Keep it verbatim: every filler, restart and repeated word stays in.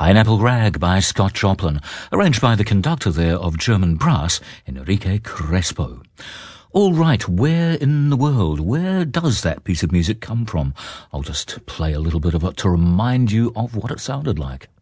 Pineapple Rag by Scott Joplin, arranged by the conductor there of German brass, Enrique Crespo. All right, where in the world, where does that piece of music come from? I'll just play a little bit of it to remind you of what it sounded like.